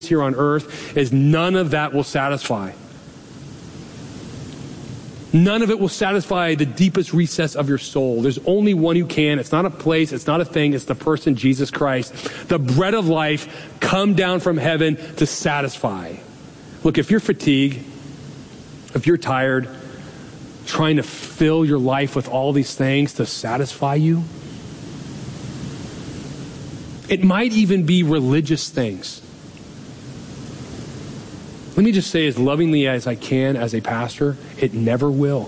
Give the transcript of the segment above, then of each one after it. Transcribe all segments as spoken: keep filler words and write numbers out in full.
here on earth is none of that will satisfy. None of it will satisfy the deepest recess of your soul. There's only one who can. It's not a place. It's not a thing. It's the person, Jesus Christ. The bread of life come down from heaven to satisfy. Look, if you're fatigued, if you're tired, trying to fill your life with all these things to satisfy you, it might even be religious things. Let me just say as lovingly as I can as a pastor, it never will.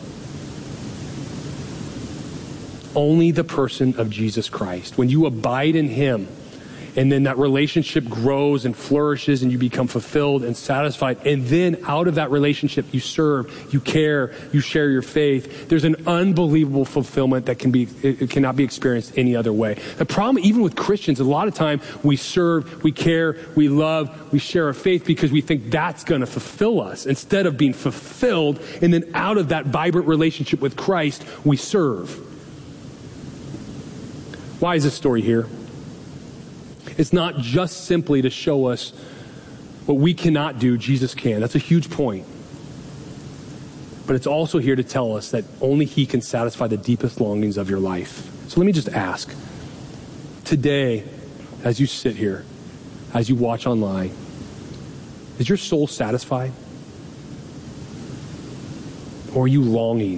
Only the person of Jesus Christ. When you abide in him, and then that relationship grows and flourishes and you become fulfilled and satisfied, and then out of that relationship you serve, you care, you share your faith, there's an unbelievable fulfillment that can be, it cannot be experienced any other way. The problem, even with Christians, a lot of time we serve, we care, we love, we share our faith because we think that's going to fulfill us, instead of being fulfilled, and then out of that vibrant relationship with Christ, we serve. Why is this story here? It's not just simply to show us what we cannot do, Jesus can. That's a huge point. But it's also here to tell us that only he can satisfy the deepest longings of your life. So let me just ask, today, as you sit here, as you watch online, is your soul satisfied? Or are you longing?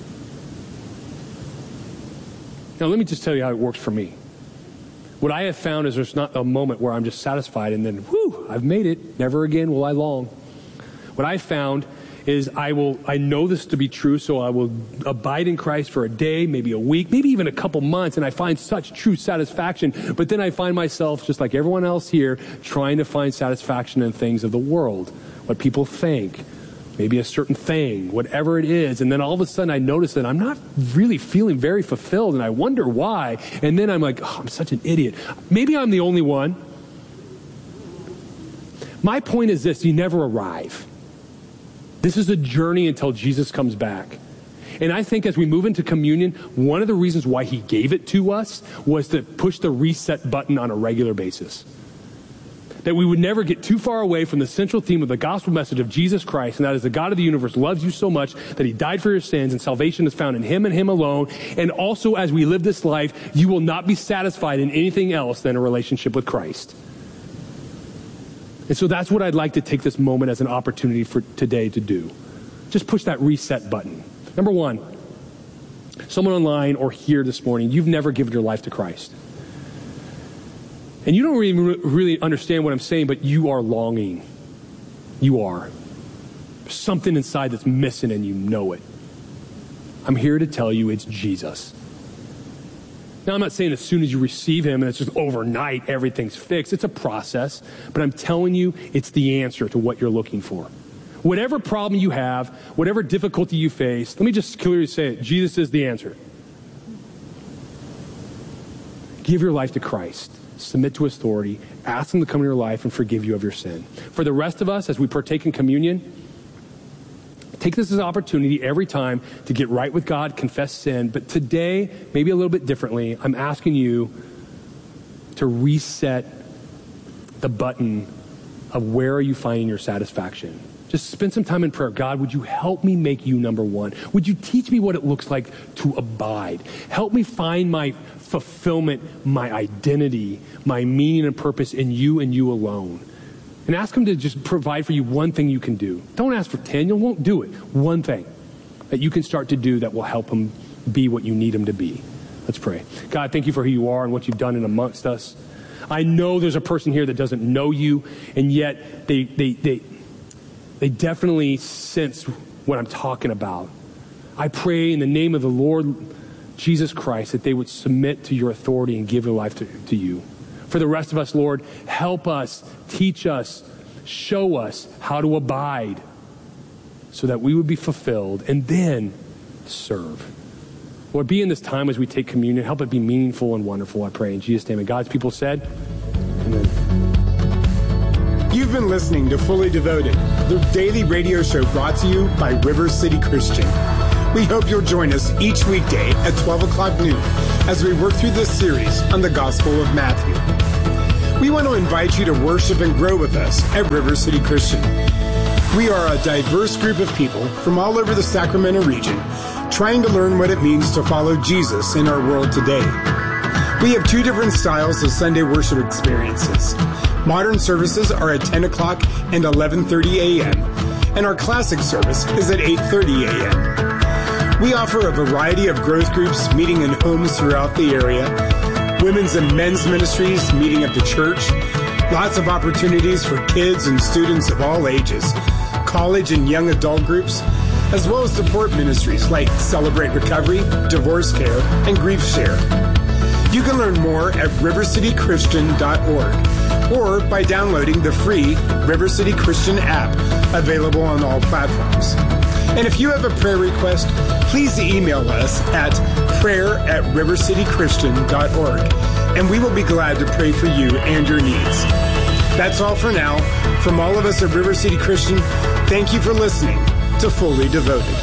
Now let me just tell you how it works for me. What I have found is there's not a moment where I'm just satisfied and then, whew, I've made it. Never again will I long. What I found is I will, I know this to be true, so I will abide in Christ for a day, maybe a week, maybe even a couple months, and I find such true satisfaction. But then I find myself, just like everyone else here, trying to find satisfaction in things of the world, what people think, maybe a certain thing, whatever it is. And then all of a sudden I notice that I'm not really feeling very fulfilled, and I wonder why. And then I'm like, oh, I'm such an idiot. Maybe I'm the only one. My point is this: you never arrive. This is a journey until Jesus comes back. And I think as we move into communion, one of the reasons why he gave it to us was to push the reset button on a regular basis. That we would never get too far away from the central theme of the gospel message of Jesus Christ, and that is the God of the universe loves you so much that he died for your sins, and salvation is found in him and him alone. And also, as we live this life, you will not be satisfied in anything else than a relationship with Christ. And so that's what I'd like to take this moment as an opportunity for today to do. Just push that reset button. Number one, someone online or here this morning, you've never given your life to Christ. And you don't really, really understand what I'm saying, but you are longing. You are. There's something inside that's missing and you know it. I'm here to tell you it's Jesus. Now, I'm not saying as soon as you receive him and it's just overnight, everything's fixed. It's a process, but I'm telling you it's the answer to what you're looking for. Whatever problem you have, whatever difficulty you face, let me just clearly say it. Jesus is the answer. Give your life to Christ. Submit to his authority, ask him to come into your life and forgive you of your sin. For the rest of us, as we partake in communion, take this as an opportunity every time to get right with God, confess sin. But today, maybe a little bit differently, I'm asking you to reset the button of where are you finding your satisfaction. Just spend some time in prayer. God, would you help me make you number one? Would you teach me what it looks like to abide? Help me find my fulfillment, my identity, my meaning and purpose in you and you alone. And ask him to just provide for you one thing you can do. Don't ask for ten. You won't do it. One thing that you can start to do that will help him be what you need him to be. Let's pray. God, thank you for who you are and what you've done in amongst us. I know there's a person here that doesn't know you, and yet they they they they definitely sense what I'm talking about. I pray in the name of the Lord Jesus Christ that they would submit to your authority and give their life to, to you. For the rest of us, Lord, help us, teach us, show us how to abide so that we would be fulfilled and then serve. Lord, be in this time as we take communion. Help it be meaningful and wonderful, I pray. In Jesus' name. And God's people said, amen. You've been listening to Fully Devoted, the daily radio show brought to you by River City Christian. We hope you'll join us each weekday at twelve o'clock noon as we work through this series on the Gospel of Matthew. we want to invite you to worship and grow with us at River City Christian. We are a diverse group of people from all over the Sacramento region trying to learn what it means to follow Jesus in our world today. We have two different styles of Sunday worship experiences. Modern services are at ten o'clock and eleven thirty a.m., and our classic service is at eight thirty a.m. We offer a variety of growth groups meeting in homes throughout the area, women's and men's ministries meeting at the church, lots of opportunities for kids and students of all ages, college and young adult groups, as well as support ministries like Celebrate Recovery, Divorce Care, and Grief Share. You can learn more at river city christian dot org or by downloading the free River City Christian app available on all platforms. And if you have a prayer request, please email us at prayer at river city christian dot org, and we will be glad to pray for you and your needs. That's all for now. From all of us at River City Christian, thank you for listening to Fully Devoted.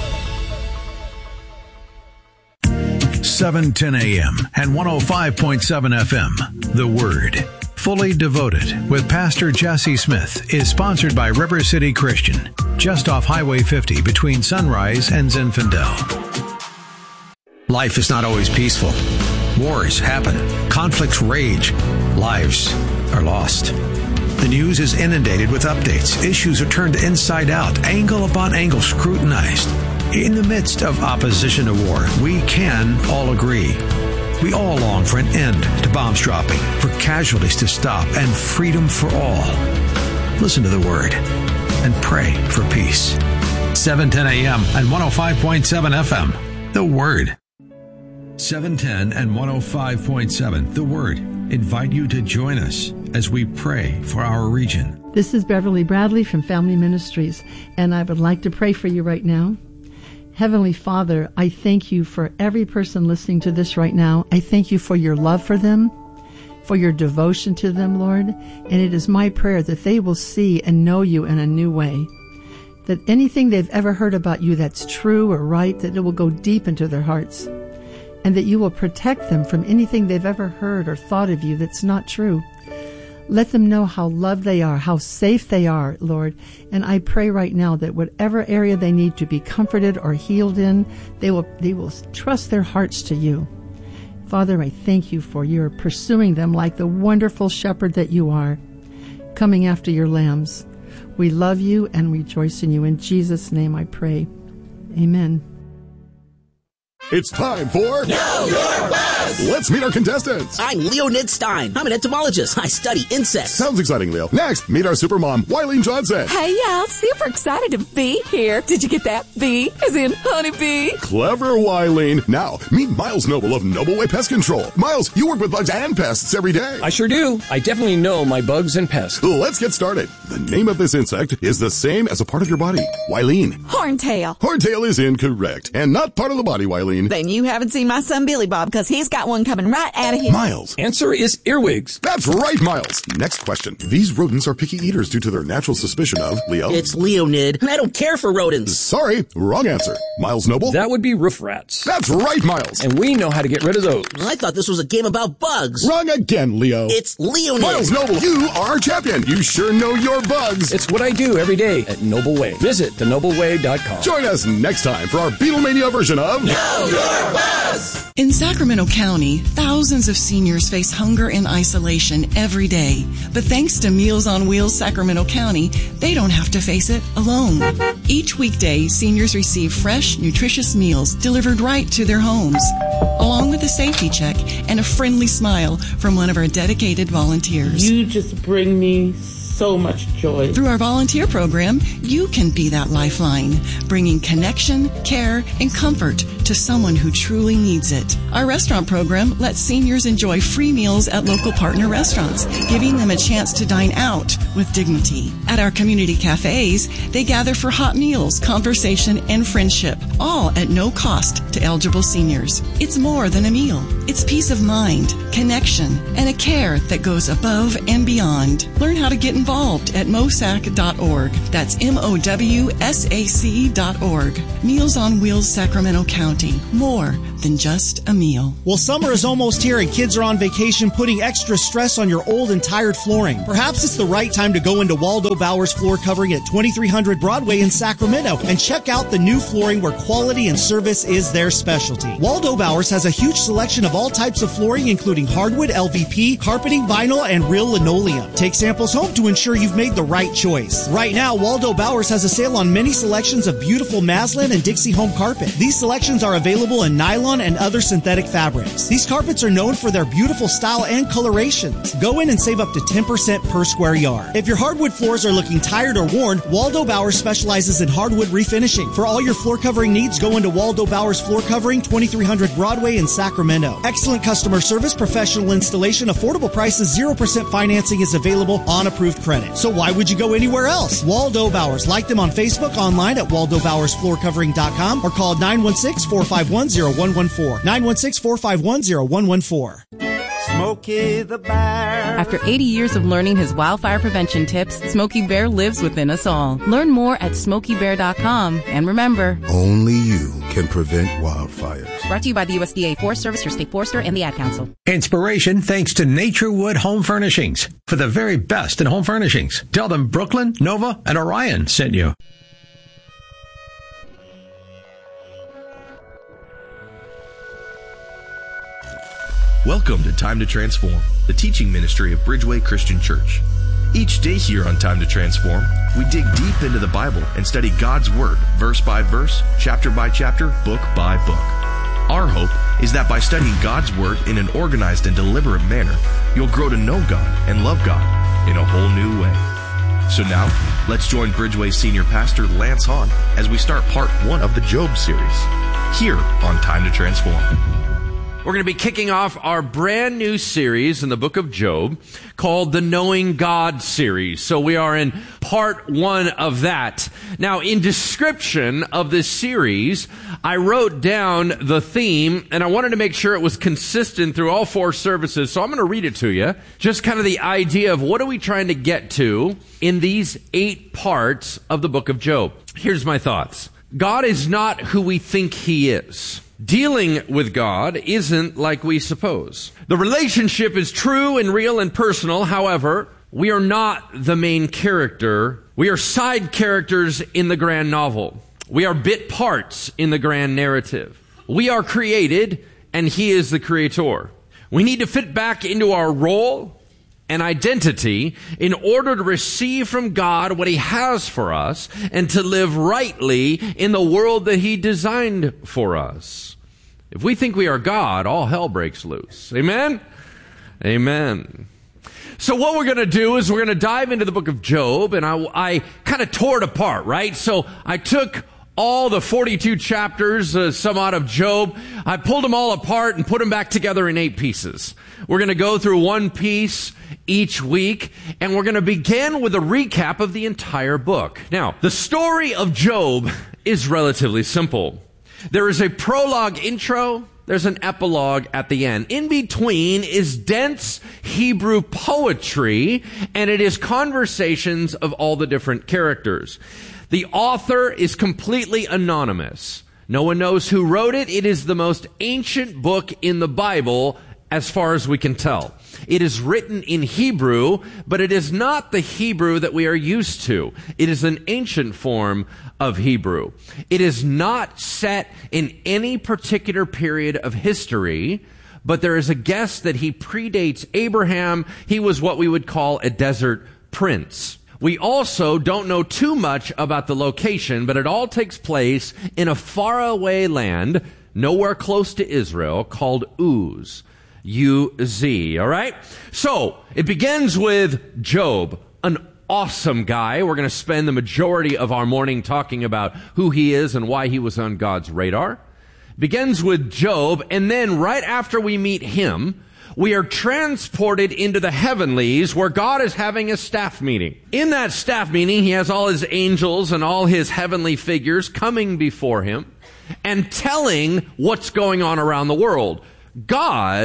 seven ten a.m. and one oh five point seven F M. The Word. Fully Devoted with Pastor Jesse Smith is sponsored by River City Christian, just off Highway fifty between Sunrise and Zinfandel. Life is not always peaceful. Wars happen. Conflicts rage. Lives are lost. The news is inundated with updates. Issues are turned inside out, angle upon angle scrutinized. In the midst of opposition to war, we can all agree. We all long for an end to bombs dropping, for casualties to stop, and freedom for all. Listen to the Word and pray for peace. seven ten a.m. and one oh five point seven F M. The Word. seven ten and one oh five point seven. The Word. Invite you to join us as we pray for our region. This is Beverly Bradley from Family Ministries, and I would like to pray for you right now. Heavenly Father, I thank you for every person listening to this right now. I thank you for your love for them, for your devotion to them, Lord. And it is my prayer that they will see and know you in a new way. That anything they've ever heard about you that's true or right, that it will go deep into their hearts. And that you will protect them from anything they've ever heard or thought of you that's not true. Let them know how loved they are, how safe they are, Lord. And I pray right now that whatever area they need to be comforted or healed in, they will they will trust their hearts to you. Father, I thank you for your pursuing them like the wonderful shepherd that you are, coming after your lambs. We love you and rejoice in you. In Jesus' name I pray. Amen. It's time for Know Your Buzz! Let's meet our contestants. I'm Leonid Stein. I'm an entomologist. I study insects. Sounds exciting, Leo. Next, meet our supermom, Wileen Johnson. Hey, y'all. Super excited to be here. Did you get that? Bee, as in honeybee. Clever, Wileen. Now, meet Miles Noble of Noble Way Pest Control. Miles, you work with bugs and pests every day. I sure do. I definitely know my bugs and pests. Let's get started. The name of this insect is the same as a part of your body. Wileen. Horntail. Horntail is incorrect, and not part of the body, Wileen. Then you haven't seen my son Billy Bob, because he's got one coming right out of here. Miles. Answer is earwigs. That's right, Miles. Next question. These rodents are picky eaters due to their natural suspicion of, Leo. It's Leonid, and I don't care for rodents. Sorry, wrong answer. Miles Noble. That would be roof rats. That's right, Miles. And we know how to get rid of those. I thought this was a game about bugs. Wrong again, Leo. It's Leonid. Miles Noble, you are our champion. You sure know your bugs. It's what I do every day at Noble Way. Visit the noble way dot com. Join us next time for our Beatlemania version of Know Your Buzz! In Sacramento County, thousands of seniors face hunger and isolation every day. But thanks to Meals on Wheels Sacramento County, they don't have to face it alone. Each weekday, seniors receive fresh, nutritious meals delivered right to their homes, along with a safety check and a friendly smile from one of our dedicated volunteers. You just bring me so much joy. Through our volunteer program, you can be that lifeline, bringing connection, care, and comfort to someone who truly needs it. Our restaurant program lets seniors enjoy free meals at local partner restaurants, giving them a chance to dine out with dignity. At our community cafes, they gather for hot meals, conversation, and friendship, all at no cost to eligible seniors. It's more than a meal. It's peace of mind, connection, and a care that goes above and beyond. Learn how to get involved at mosac dot org. That's M O W S A C dot org. Meals on Wheels, Sacramento County. More than just a meal. Well, summer is almost here and kids are on vacation, putting extra stress on your old and tired flooring. Perhaps it's the right time to go into Waldo Bowers Floor Covering at twenty-three hundred Broadway in Sacramento and check out the new flooring where quality and service is their specialty. Waldo Bowers has a huge selection of all types of flooring, including hardwood, L V P, carpeting, vinyl, and real linoleum. Take samples home to ensure you've made the right choice. Right now, Waldo Bowers has a sale on many selections of beautiful Maslin and Dixie home carpet. These selections are available in nylon and other synthetic fabrics. These carpets are known for their beautiful style and colorations. Go in and save up to ten percent per square yard. If your hardwood floors are looking tired or worn, Waldo Bowers specializes in hardwood refinishing. For all your floor covering needs, go into Waldo Bowers Floor Covering, twenty-three hundred Broadway in Sacramento. Excellent customer service, professional installation, affordable prices, zero percent financing is available on approved credit. So why would you go anywhere else? Waldo Bowers. Like them on Facebook, online at waldo bowers floor covering dot com, or call nine one six, four five one, zero one one four. nine one six, four five one, zero one one four. Smokey the Bear. After eighty years of learning his wildfire prevention tips, Smokey Bear lives within us all. Learn more at smokey bear dot com. And remember, only you can prevent wildfires. Brought to you by the U S D A Forest Service, your state forester, and the Ad Council. Inspiration thanks to Naturewood Home Furnishings. For the very best in home furnishings, tell them Brooklyn, Nova, and Orion sent you. Welcome to Time to Transform, the teaching ministry of Bridgeway Christian Church. Each day here on Time to Transform, we dig deep into the Bible and study God's Word, verse by verse, chapter by chapter, book by book. Our hope is that by studying God's Word in an organized and deliberate manner, you'll grow to know God and love God in a whole new way. So now, let's join Bridgeway Senior Pastor Lance Hahn as we start part one of the Job series, here on Time to Transform. We're going to be kicking off our brand new series in the book of Job called the Knowing God series. So we are in part one of that. Now, in description of this series, I wrote down the theme, and I wanted to make sure it was consistent through all four services. So I'm going to read it to you. Just kind of the idea of what are we trying to get to in these eight parts of the book of Job. Here's my thoughts. God is not who we think he is. Dealing with God isn't like we suppose. The relationship is true and real and personal. However, we are not the main character. We are side characters in the grand novel. We are bit parts in the grand narrative. We are created, and he is the creator. We need to fit back into our role and identity in order to receive from God what he has for us and to live rightly in the world that he designed for us. If we think we are God, all hell breaks loose. Amen? Amen. So what we're going to do is we're going to dive into the book of Job, and I, I kind of tore it apart, right? So I took all the forty-two chapters, uh, some out of Job. I pulled them all apart and put them back together in eight pieces. We're going to go through one piece each week, and we're going to begin with a recap of the entire book. Now, the story of Job is relatively simple. There is a prologue intro. There's an epilogue at the end. In between is dense Hebrew poetry, and it is conversations of all the different characters. The author is completely anonymous. No one knows who wrote it. It is the most ancient book in the Bible as far as we can tell. It is written in Hebrew, but it is not the Hebrew that we are used to. It is an ancient form of Hebrew. It is not set in any particular period of history, but there is a guess that he predates Abraham. He was what we would call a desert prince. We also don't know too much about the location, but it all takes place in a faraway land, nowhere close to Israel, called Uz. U Z, all right? So, it begins with Job, an awesome guy. We're going to spend the majority of our morning talking about who he is and why he was on God's radar. Begins with Job, and then right after we meet him, we are transported into the heavenlies where God is having a staff meeting. In that staff meeting, he has all his angels and all his heavenly figures coming before him and telling what's going on around the world. God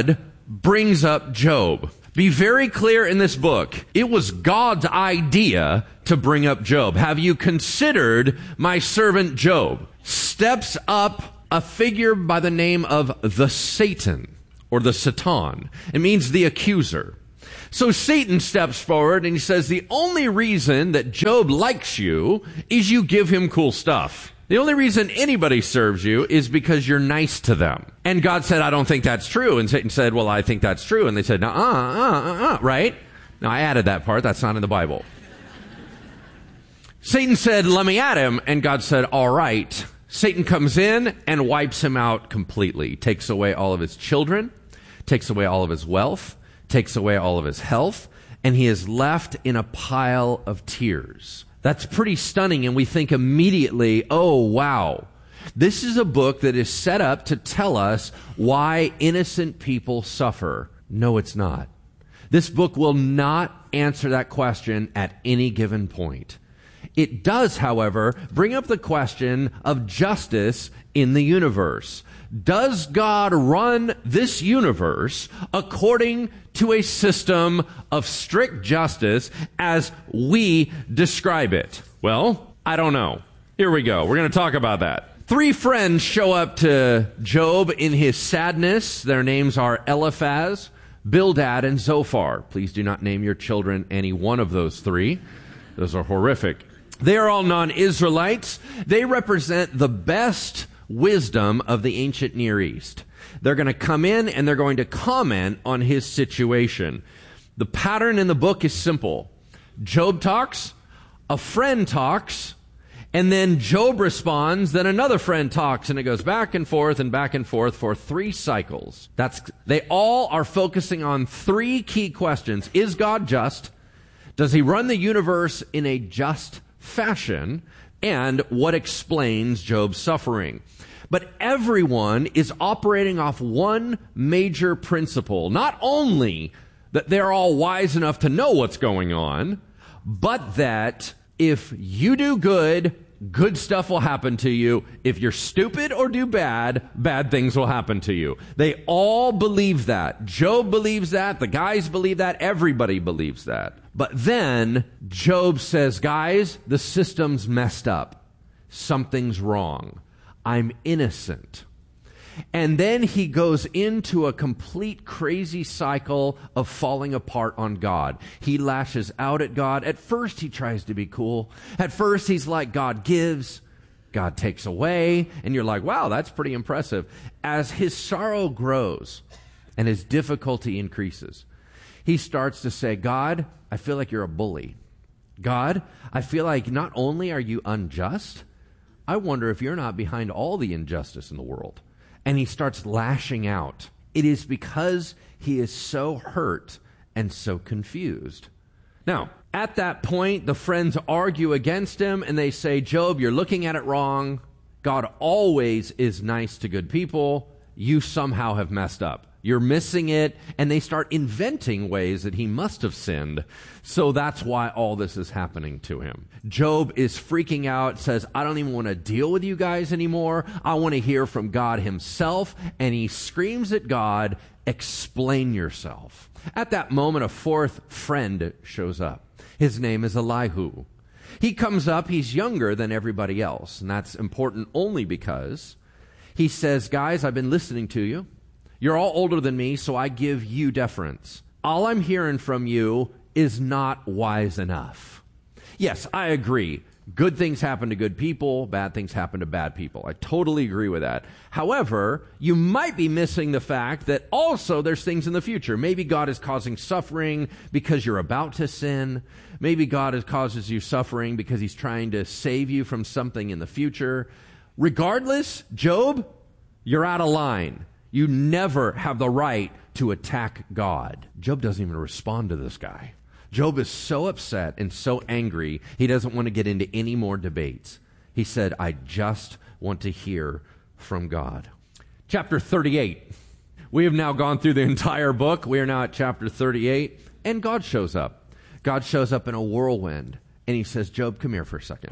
brings up Job. Be very clear in this book. It was God's idea to bring up Job. Have you considered my servant Job? Steps up a figure by the name of the Satan, or the Satan. It means the accuser. So Satan steps forward and he says, the only reason that Job likes you is you give him cool stuff. The only reason anybody serves you is because you're nice to them. And God said, I don't think that's true. And Satan said, well, I think that's true. And they said, uh, uh, uh, uh, right? Now, I added that part. That's not in the Bible. Satan said, let me at him. And God said, all right. Satan comes in and wipes him out completely. Takes away all of his children. Takes away all of his wealth. Takes away all of his health. And he is left in a pile of tears. That's pretty stunning, and we think immediately, oh, wow. This is a book that is set up to tell us why innocent people suffer. No, it's not. This book will not answer that question at any given point. It does, however, bring up the question of justice in the universe. Does God run this universe according to a system of strict justice as we describe it? Well, I don't know. Here we go. We're going to talk about that. Three friends show up to Job in his sadness. Their names are Eliphaz, Bildad, and Zophar. Please do not name your children any one of those three. Those are horrific. They are all non-Israelites. They represent the best wisdom of the ancient Near East. They're going to come in and they're going to comment on his situation. The pattern in the book is simple. Job talks, a friend talks, and then Job responds, then another friend talks, and it goes back and forth and back and forth for three cycles. That's, they all are focusing on three key questions. Is God just? Does he run the universe in a just fashion? And what explains Job's suffering? But everyone is operating off one major principle. Not only that they're all wise enough to know what's going on, but that if you do good, good stuff will happen to you. If you're stupid or do bad, bad things will happen to you. They all believe that. Job believes that. The guys believe that. Everybody believes that. But then Job says, guys, the system's messed up. Something's wrong. I'm innocent. And then he goes into a complete crazy cycle of falling apart on God. He lashes out at God. At first, he tries to be cool. At first, he's like, God gives, God takes away. And you're like, wow, that's pretty impressive. As his sorrow grows and his difficulty increases, he starts to say, God, I feel like you're a bully. God, I feel like not only are you unjust, I wonder if you're not behind all the injustice in the world. And he starts lashing out. It is because he is so hurt and so confused. Now, at that point, the friends argue against him and they say, Job, you're looking at it wrong. God always is nice to good people. You somehow have messed up. You're missing it. And they start inventing ways that he must have sinned. So that's why all this is happening to him. Job is freaking out, says, I don't even want to deal with you guys anymore. I want to hear from God himself. And he screams at God, explain yourself. At that moment, a fourth friend shows up. His name is Elihu. He comes up. He's younger than everybody else. And that's important only because he says, guys, I've been listening to you. You're all older than me, so I give you deference. All I'm hearing from you is not wise enough. Yes, I agree. Good things happen to good people, bad things happen to bad people. I totally agree with that. However, you might be missing the fact that also there's things in the future. Maybe God is causing suffering because you're about to sin. Maybe God is causes you suffering because he's trying to save you from something in the future. Regardless, Job, you're out of line. You never have the right to attack God. Job doesn't even respond to this guy. Job is so upset and so angry, he doesn't want to get into any more debates. He said, I just want to hear from God. Chapter thirty-eight. We have now gone through the entire book. We are now at chapter thirty-eight, and God shows up. God shows up in a whirlwind, and he says, Job, come here for a second.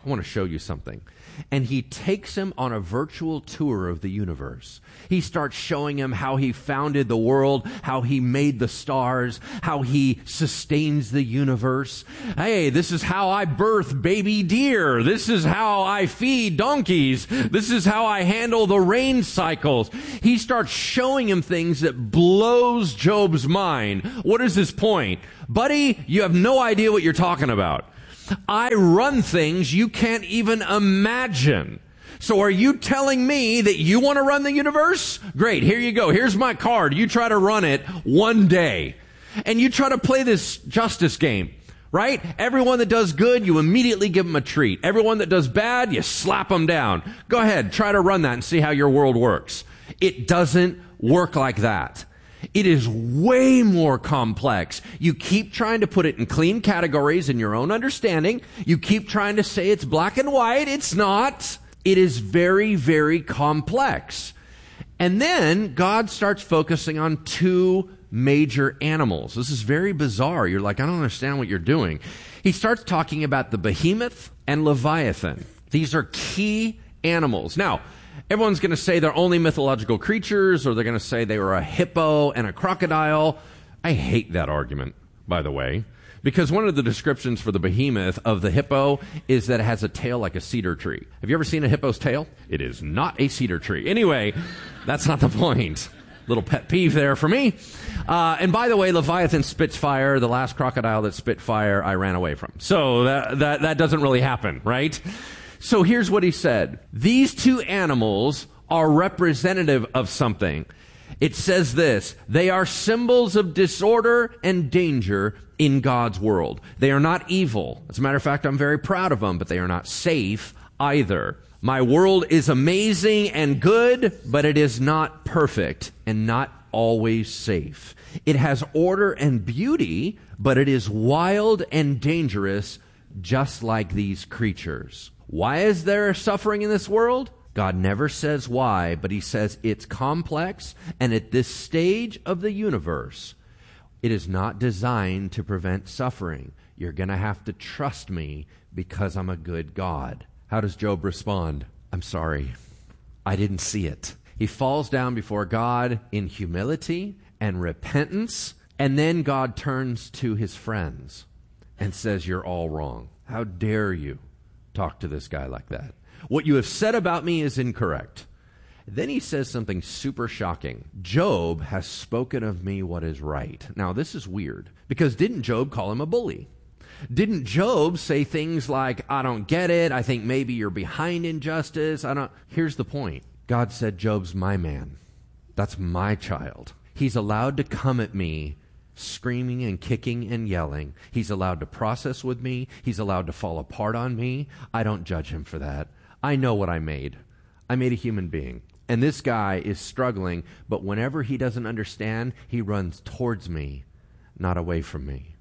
I want to show you something. And he takes him on a virtual tour of the universe. He starts showing him how he founded the world, how he made the stars, how he sustains the universe. Hey, this is how I birth baby deer. This is how I feed donkeys. This is how I handle the rain cycles. He starts showing him things that blows Job's mind. What is his point? Buddy, you have no idea what you're talking about. I run things you can't even imagine. So are you telling me that you want to run the universe? Great, here you go. Here's my card. You try to run it one day. And you try to play this justice game, right? Everyone that does good, you immediately give them a treat. Everyone that does bad, you slap them down. Go ahead, try to run that and see how your world works. It doesn't work like that. It is way more complex. You keep trying to put it in clean categories in your own understanding. You keep trying to say it's black and white. It's not. It is very, very complex. And then God starts focusing on two major animals. This is very bizarre. You're like, I don't understand what you're doing. He starts talking about the behemoth and Leviathan. These are key animals. Now, everyone's going to say they're only mythological creatures, or they're going to say they were a hippo and a crocodile. I hate that argument, by the way, because one of the descriptions for the behemoth of the hippo is that it has a tail like a cedar tree. Have you ever seen a hippo's tail? It is not a cedar tree. Anyway, that's not the point. Little pet peeve there for me. Uh, and by the way, Leviathan spits fire. The last crocodile that spit fire, I ran away from. So that that, that doesn't really happen, right? So here's what he said. These two animals are representative of something. It says this: they are symbols of disorder and danger in God's world. They are not evil. As a matter of fact, I'm very proud of them, but they are not safe either. My world is amazing and good, but it is not perfect and not always safe. It has order and beauty, but it is wild and dangerous, just like these creatures. Why is there suffering in this world? God never says why, but he says it's complex, and at this stage of the universe, it is not designed to prevent suffering. You're going to have to trust me because I'm a good God. How does Job respond? I'm sorry, I didn't see it. He falls down before God in humility and repentance, and then God turns to his friends and says, you're all wrong. How dare you talk to this guy like that? What you have said about me is incorrect. Then he says something super shocking. Job has spoken of me what is right. Now, this is weird, because didn't Job call him a bully? Didn't Job say things like, I don't get it, I think maybe you're behind in justice, I don't... Here's the point. God said, Job's my man. That's my child. He's allowed to come at me screaming and kicking and yelling. He's allowed to process with me. He's allowed to fall apart on me. I don't judge him for that. I know what I made. I made a human being. And this guy is struggling, but whenever he doesn't understand, he runs towards me, not away from me.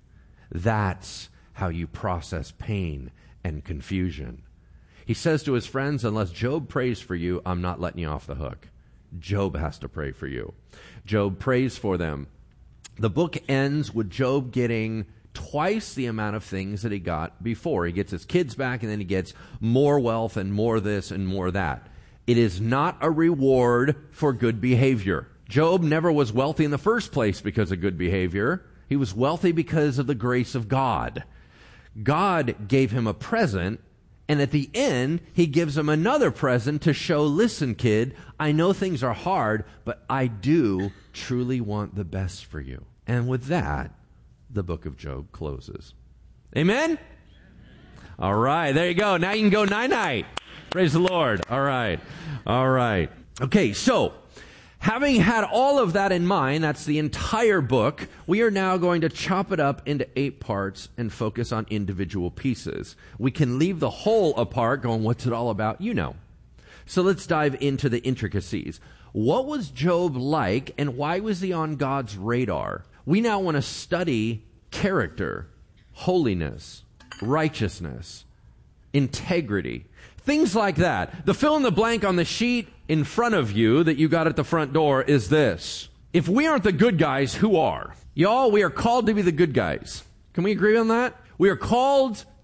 That's how you process pain and confusion. He says to his friends, unless Job prays for you, I'm not letting you off the hook. Job has to pray for you. Job prays for them. The book ends with Job getting twice the amount of things that he got before. He gets his kids back, and then he gets more wealth and more this and more that. It is not a reward for good behavior. Job never was wealthy in the first place because of good behavior. He was wealthy because of the grace of God. God gave him a present, and at the end, he gives him another present to show, listen, kid, I know things are hard, but I do truly want the best for you. And with that, the book of Job closes. Amen? All right, there you go. Now you can go night-night. Praise the Lord. All right. All right. Okay, so having had all of that in mind, that's the entire book, we are now going to chop it up into eight parts and focus on individual pieces. We can leave the whole apart going, what's it all about? You know. So let's dive into the intricacies. What was Job like, and why was he on God's radar? We now want to study character, holiness, righteousness, integrity, things like that. The fill in the blank on the sheet in front of you that you got at the front door is this. If we aren't the good guys, who are? Y'all, we are called to be the good guys. Can we agree on that? We are called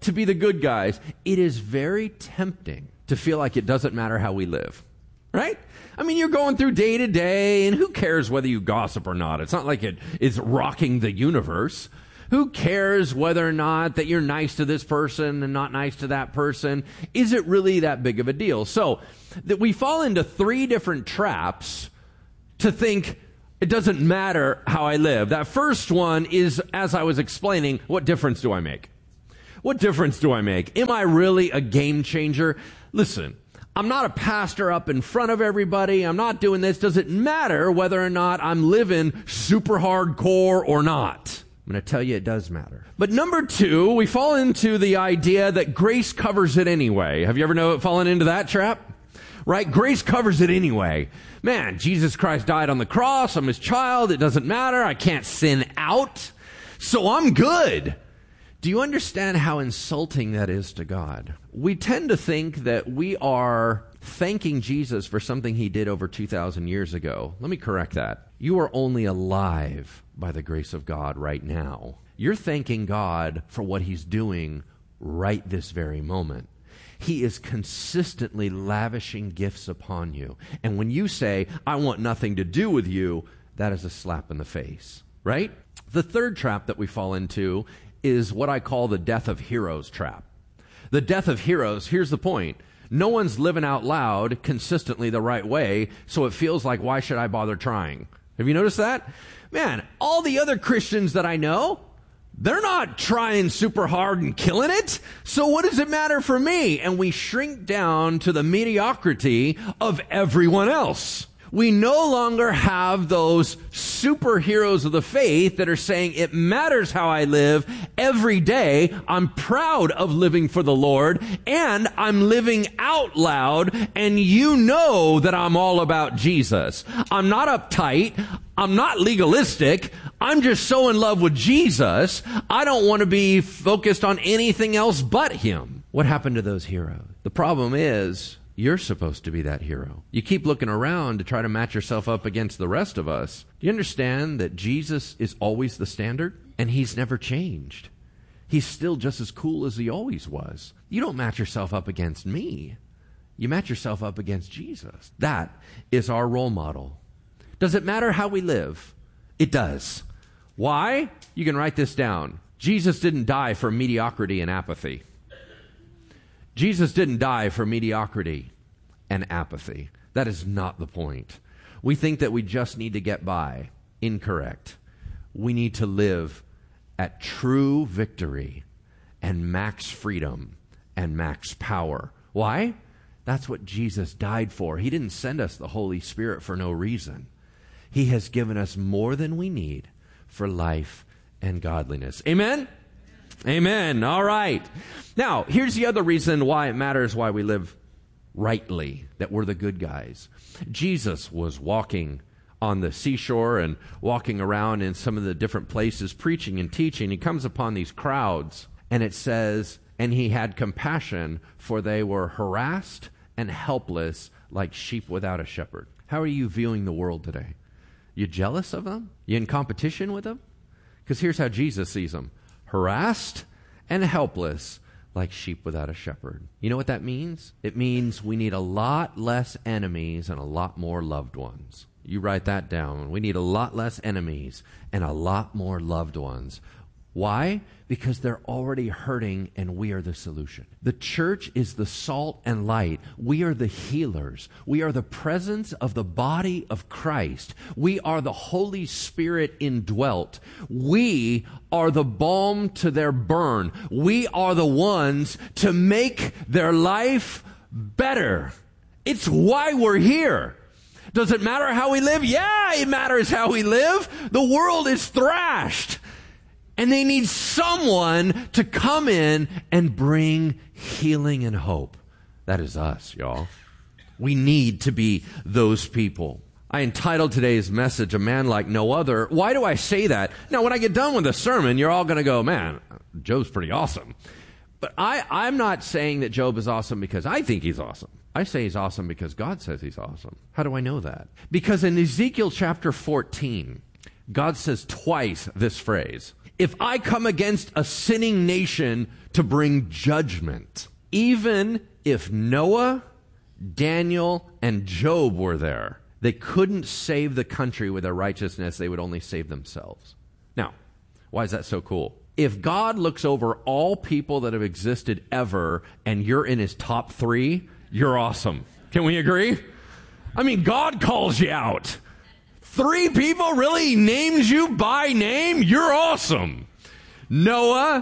to be the good guys, it is very tempting to feel like it doesn't matter how we live, right? I mean, you're going through day to day, and who cares whether you gossip or not? It's not like it is rocking the universe. Who cares whether or not that you're nice to this person and not nice to that person? Is it really that big of a deal? So that we fall into three different traps to think it doesn't matter how I live. That first one is, as I was explaining, what difference do I make? What difference do I make? Am I really a game changer? Listen, I'm not a pastor up in front of everybody. I'm not doing this. Does it matter whether or not I'm living super hardcore or not? I'm going to tell you it does matter. But number two, we fall into the idea that grace covers it anyway. Have you ever know, fallen into that trap? Right? Grace covers it anyway. Man, Jesus Christ died on the cross. I'm his child. It doesn't matter. I can't sin out. So I'm good. Do you understand how insulting that is to God? We tend to think that we are thanking Jesus for something he did over two thousand years ago. Let me correct that. You are only alive by the grace of God right now. You're thanking God for what he's doing right this very moment. He is consistently lavishing gifts upon you. And when you say, I want nothing to do with you, that is a slap in the face, right? The third trap that we fall into is what I call the death of heroes trap. The death of heroes, here's the point. No one's living out loud consistently the right way, so it feels like, why should I bother trying? Have you noticed that? Man, all the other Christians that I know, they're not trying super hard and killing it. So what does it matter for me? And we shrink down to the mediocrity of everyone else. We no longer have those superheroes of the faith that are saying it matters how I live every day. I'm proud of living for the Lord, and I'm living out loud, and you know that I'm all about Jesus. I'm not uptight. I'm not legalistic. I'm just so in love with Jesus, I don't want to be focused on anything else but him. What happened to those heroes? The problem is, you're supposed to be that hero. You keep looking around to try to match yourself up against the rest of us. Do you understand that Jesus is always the standard? And he's never changed. He's still just as cool as he always was. You don't match yourself up against me. You match yourself up against Jesus. That is our role model. Does it matter how we live? It does. Why? You can write this down. Jesus didn't die for mediocrity and apathy. Jesus didn't die for mediocrity and apathy. That is not the point. We think that we just need to get by. Incorrect. We need to live at true victory and max freedom and max power. Why? That's what Jesus died for. He didn't send us the Holy Spirit for no reason. He has given us more than we need for life and godliness. Amen? Amen. All right. Now, here's the other reason why it matters why we live rightly, that we're the good guys. Jesus was walking on the seashore and walking around in some of the different places, preaching and teaching. He comes upon these crowds, and it says, and he had compassion, for they were harassed and helpless like sheep without a shepherd. How are you viewing the world today? You jealous of them? You in competition with them? Because here's how Jesus sees them. Harassed and helpless like sheep without a shepherd. You know what that means? It means we need a lot less enemies and a lot more loved ones. You write that down. We need a lot less enemies and a lot more loved ones. Why? Because they're already hurting and we are the solution. The church is the salt and light. We are the healers. We are the presence of the body of Christ. We are the Holy Spirit indwelt. We are the balm to their burn. We are the ones to make their life better. It's why we're here. Does it matter how we live? Yeah, it matters how we live. The world is thrashed. And they need someone to come in and bring healing and hope. That is us, y'all. We need to be those people. I entitled today's message, A Man Like No Other. Why do I say that? Now, when I get done with the sermon, you're all going to go, man, Job's pretty awesome. But I, I'm not saying that Job is awesome because I think he's awesome. I say he's awesome because God says he's awesome. How do I know that? Because in Ezekiel chapter fourteen, God says twice this phrase. if I come against a sinning nation to bring judgment, even if Noah, Daniel, and Job were there, they couldn't save the country with their righteousness. They would only save themselves. Now, why is that so cool? If God looks over all people that have existed ever and you're in his top three, you're awesome. Can we agree? I mean, God calls you out. Three people really names you by name? You're awesome. Noah,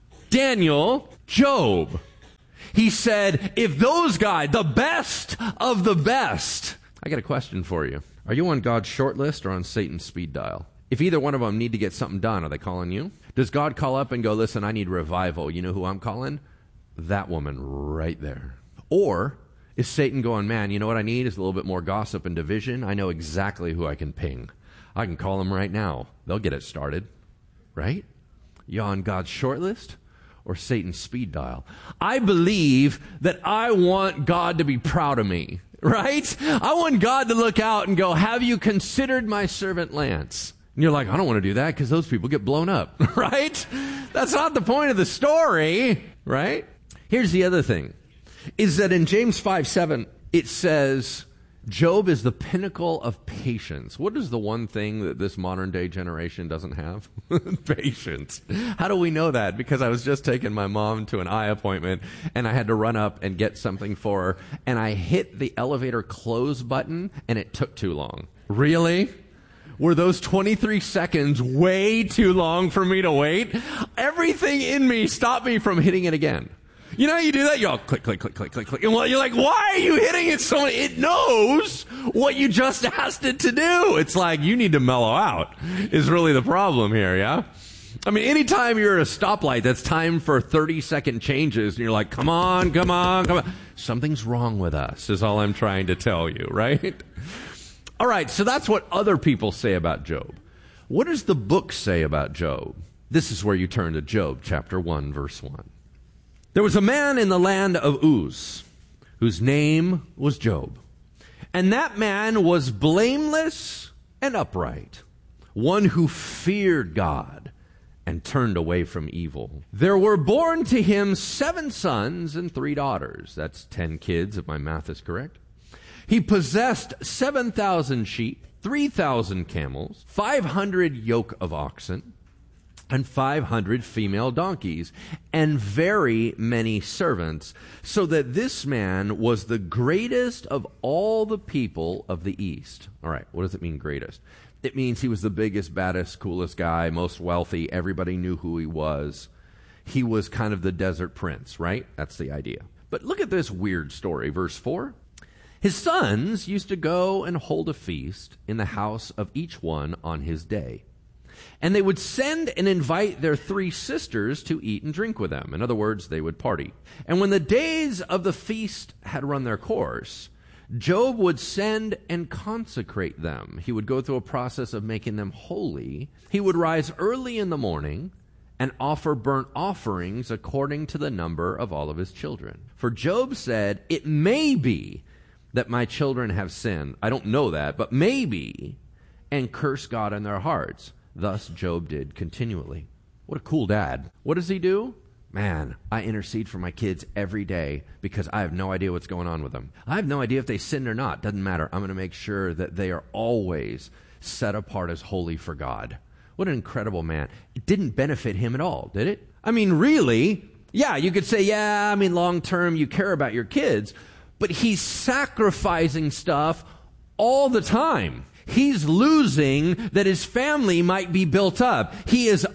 Daniel, Job. He said, if those guys, the best of the best. I got a question for you. Are you on God's short list or on Satan's speed dial? If either one of them need to get something done, are they calling you? Does God call up and go, listen, I need revival. You know who I'm calling? That woman right there. Or is Satan going, man, you know what I need is a little bit more gossip and division. I know exactly who I can ping. I can call them right now. They'll get it started. Right? You on God's short list or Satan's speed dial? I believe that I want God to be proud of me. Right? I want God to look out and go, have you considered my servant Lance? And you're like, I don't want to do that because those people get blown up. Right? That's not the point of the story. Right? Here's the other thing. Is that in James five seven, it says, Job is the pinnacle of patience. What is the one thing that this modern day generation doesn't have? Patience. How do we know that? Because I was just taking my mom to an eye appointment and I had to run up and get something for her. And I hit the elevator close button and it took too long. Really? Were those twenty-three seconds way too long for me to wait? Everything in me stopped me from hitting it again. You know how you do that? You all click, click, click, click, click, click. And well, you're like, why are you hitting it so much? It knows what you just asked it to do. It's like, you need to mellow out is really the problem here, yeah? I mean, anytime you're at a stoplight that's time for thirty second changes and you're like, come on, come on, come on. Something's wrong with us is all I'm trying to tell you, right? All right, so that's what other people say about Job. What does the book say about Job? This is where you turn to Job chapter one, verse one. There was a man in the land of Uz, whose name was Job. And that man was blameless and upright, one who feared God and turned away from evil. There were born to him seven sons and three daughters. That's ten kids, if my math is correct. He possessed seven thousand sheep, three thousand camels, five hundred yoke of oxen, and five hundred female donkeys, and very many servants, so that this man was the greatest of all the people of the East. All right, what does it mean, greatest? It means he was the biggest, baddest, coolest guy, most wealthy. Everybody knew who he was. He was kind of the desert prince, right? That's the idea. But look at this weird story. Verse four. His sons used to go and hold a feast in the house of each one on his day. And they would send and invite their three sisters to eat and drink with them. In other words, they would party. And when the days of the feast had run their course, Job would send and consecrate them. He would go through a process of making them holy. He would rise early in the morning and offer burnt offerings according to the number of all of his children. For Job said, it may be that my children have sinned. I don't know that, but maybe, and curse God in their hearts. Thus Job did continually. What a cool dad. What does he do? Man, I intercede for my kids every day because I have no idea what's going on with them. I have no idea if they sinned or not. Doesn't matter. I'm going to make sure that they are always set apart as holy for God. What an incredible man. It didn't benefit him at all, did it? I mean, really? Yeah, you could say, yeah, I mean, long term you care about your kids, but he's sacrificing stuff all the time. He's losing that his family might be built up. He is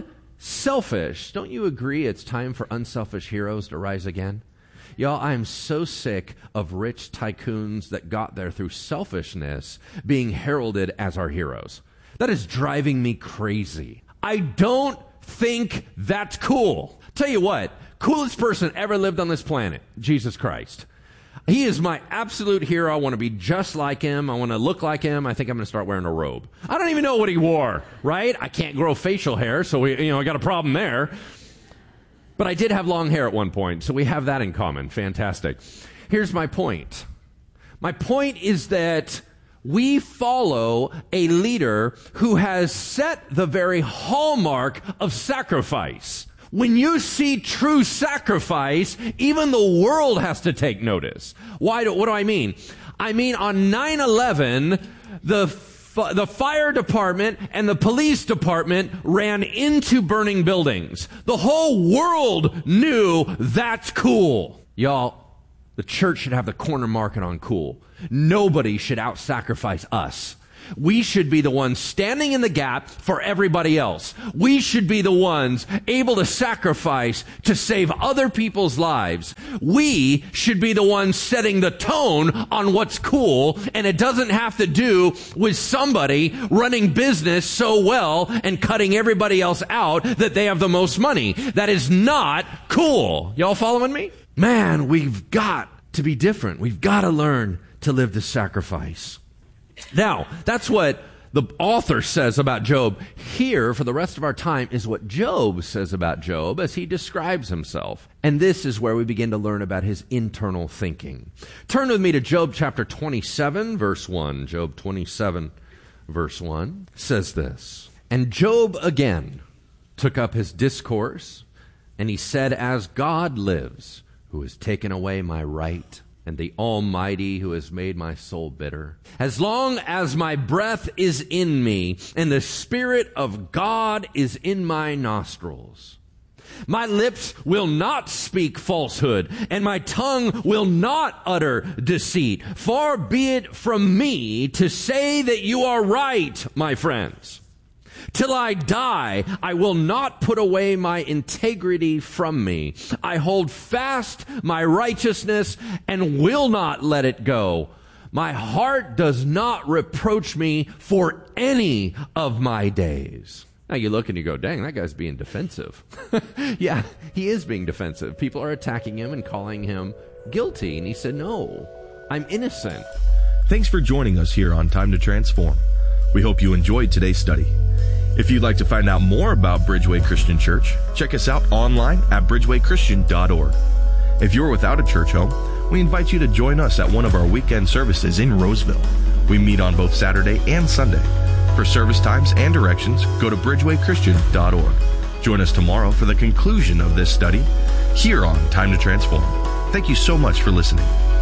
unselfish. Don't you agree it's time for unselfish heroes to rise again? Y'all, I am so sick of rich tycoons that got there through selfishness being heralded as our heroes. That is driving me crazy. I don't think that's cool. Tell you what, coolest person ever lived on this planet, Jesus Christ. He is my absolute hero. I want to be just like him. I want to look like him. I think I'm going to start wearing a robe. I don't even know what he wore, right? I can't grow facial hair, so we, you know, I got a problem there. But I did have long hair at one point, so we have that in common. Fantastic. Here's my point. My point is that We follow a leader who has set the very hallmark of sacrifice. When you see true sacrifice, even the world has to take notice. Why do, what do I mean? I mean, on nine eleven, the The fire department and the police department ran into burning buildings. The whole world knew that's cool. Y'all, the church should have the corner market on cool. Nobody should out-sacrifice us. We should be the ones standing in the gap for everybody else. We should be the ones able to sacrifice to save other people's lives. We should be the ones setting the tone on what's cool, and it doesn't have to do with somebody running business so well and cutting everybody else out that they have the most money. That is not cool. Y'all following me? Man, we've got to be different. We've got to learn to live the sacrifice. Now, that's what the author says about Job. Here, for the rest of our time, is what Job says about Job as he describes himself. And this is where we begin to learn about his internal thinking. Turn with me to Job chapter twenty-seven, verse one. Job twenty-seven, verse one says this. And Job again took up his discourse, and he said, As God lives, who has taken away my right, and the Almighty who has made my soul bitter. As long as my breath is in me, and the Spirit of God is in my nostrils, my lips will not speak falsehood, and my tongue will not utter deceit. Far be it from me to say that you are right, my friends. Till I die, I will not put away my integrity from me. I hold fast my righteousness and will not let it go. My heart does not reproach me for any of my days. Now you look and you go, dang, that guy's being defensive. Yeah, he is being defensive. People are attacking him and calling him guilty. And he said, no, I'm innocent. Thanks for joining us here on Time to Transform. We hope you enjoyed today's study. If you'd like to find out more about Bridgeway Christian Church, check us out online at bridgeway christian dot org. If you're without a church home, we invite you to join us at one of our weekend services in Roseville. We meet on both Saturday and Sunday. For service times and directions, go to bridgeway christian dot org. Join us tomorrow for the conclusion of this study here on Time to Transform. Thank you so much for listening.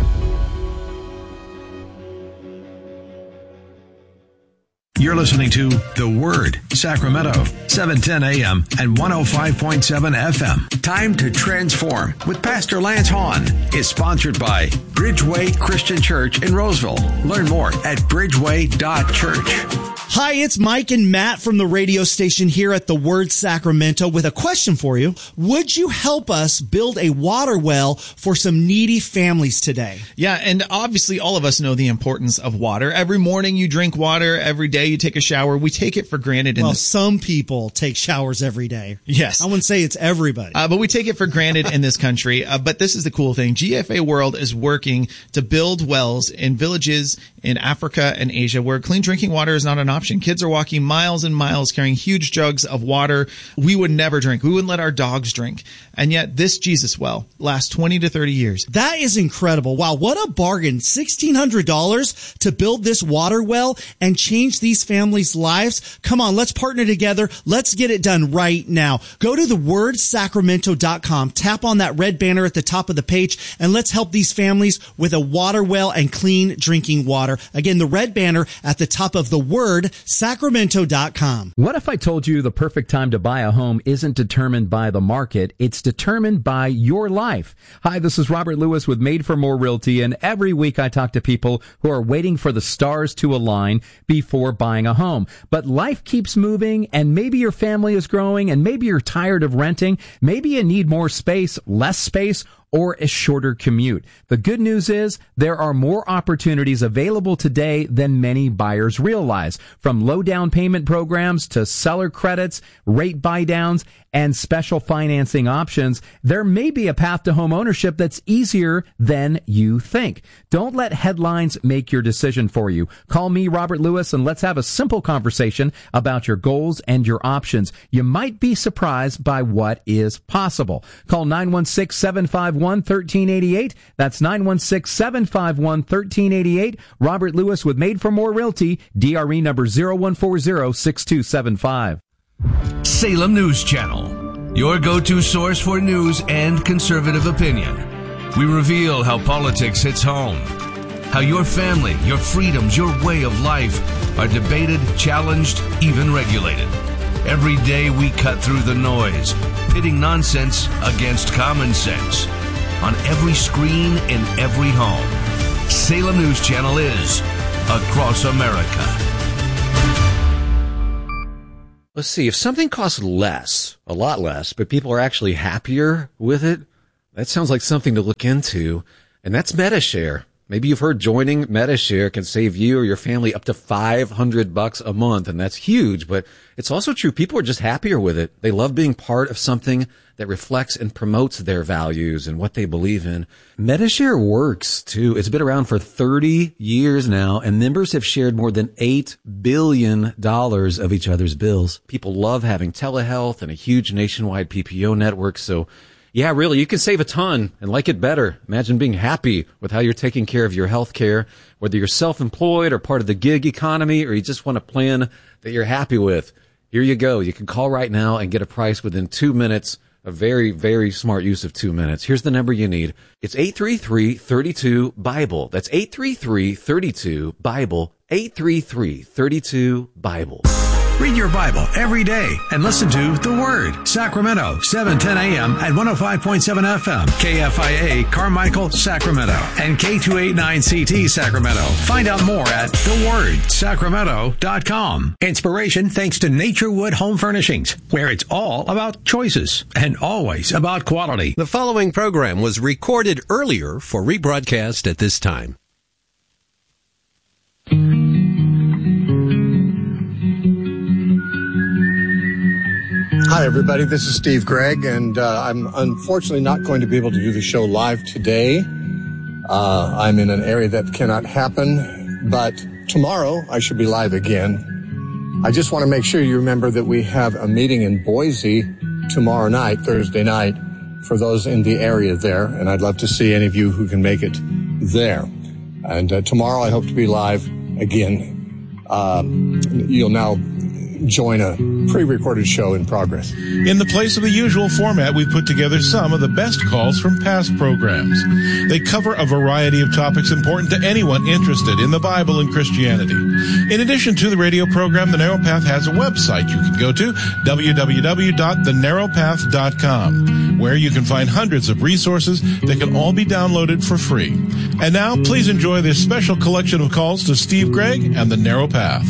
You're listening to The Word, Sacramento, seven ten a.m. and one oh five point seven F M. Time to Transform with Pastor Lance Hahn is sponsored by Bridgeway Christian Church in Roseville. Learn more at bridgeway dot church. Hi, it's Mike and Matt from the radio station here at The Word Sacramento with a question for you. Would you help us build a water well for some needy families today? Yeah, and obviously all of us know the importance of water. Every morning you drink water, every day you take a shower. We take it for granted. Well, in the- some people take showers every day. Yes. I wouldn't say it's everybody. Uh, but we take it for granted in this country. Uh, but this is the cool thing. G F A World is working to build wells in villages in Africa and Asia where clean drinking water is not an option. Kids are walking miles and miles carrying huge jugs of water we would never drink. We wouldn't let our dogs drink. And yet this Jesus well lasts twenty to thirty years. That is incredible. Wow, what a bargain. sixteen hundred dollars to build this water well and change these families' lives. Come on, let's partner together. Let's get it done right now. Go to the word sacramento dot com, tap on that red banner at the top of the page, and let's help these families with a water well and clean drinking water. Again, the red banner at the top of the word sacramento dot com. What if I told you the perfect time to buy a home isn't determined by the market, it's determined by your life? Hi, this is Robert Lewis with Made for More Realty, and every week I talk to people who are waiting for the stars to align before buying a home. But life keeps moving, and maybe your family is growing, and maybe you're tired of renting. Maybe you need more space, less space, or a shorter commute. The good news is there are more opportunities available today than many buyers realize. From low down payment programs to seller credits, rate buy downs, and special financing options, there may be a path to home ownership that's easier than you think. Don't let headlines make your decision for you. Call me, Robert Lewis, and let's have a simple conversation about your goals and your options. You might be surprised by what is possible. Call nine one six, seven five five one, one three eight eight. That's nine one six, seven five one, one three eight eight. Robert Lewis with Made for More Realty, D R E number zero one four zero, six two seven five. Salem News Channel, your go-to source for news and conservative opinion. We reveal how politics hits home, how your family, your freedoms, your way of life are debated, challenged, even regulated. Every day we cut through the noise, pitting nonsense against common sense. On every screen, in every home, Salem News Channel is across America. Let's see, if something costs less, a lot less, but people are actually happier with it, that sounds like something to look into, and that's MediShare. Maybe you've heard joining MediShare can save you or your family up to five hundred bucks a month, and that's huge, but it's also true. People are just happier with it. They love being part of something that reflects and promotes their values and what they believe in. MediShare works, too. It's been around for thirty years now, and members have shared more than eight billion dollars of each other's bills. People love having telehealth and a huge nationwide P P O network, so yeah, really, you can save a ton and like it better. Imagine being happy with how you're taking care of your health care, whether you're self-employed or part of the gig economy, or you just want a plan that you're happy with. Here you go. You can call right now and get a price within two minutes. A very, very smart use of two minutes. Here's the number you need. It's eight three three, three two, BIBLE. That's eight three three, three two, BIBLE. eight three three, three two, BIBLE. Read your Bible every day and listen to The Word. Sacramento, seven ten a.m. at one oh five point seven F M. K F I A, Carmichael, Sacramento. And K two eighty-nine C T, Sacramento. Find out more at the word sacramento dot com. Inspiration thanks to Naturewood Home Furnishings, where it's all about choices and always about quality. The following program was recorded earlier for rebroadcast at this time. Hi, everybody. This is Steve Gregg, and uh, I'm unfortunately not going to be able to do the show live today. Uh, I'm in an area that cannot happen, but tomorrow I should be live again. I just want to make sure you remember that we have a meeting in Boise tomorrow night, Thursday night, for those in the area there, and I'd love to see any of you who can make it there. And uh, tomorrow I hope to be live again. Uh, you'll now join a pre-recorded show in progress. In the place of the usual format, we've put together some of the best calls from past programs. They cover a variety of topics important to anyone interested in the Bible and Christianity. In addition to the radio program, The Narrow Path has a website you can go to, w w w dot the narrow path dot com, where you can find hundreds of resources that can all be downloaded for free. And now, please enjoy this special collection of calls to Steve Gregg and The Narrow Path.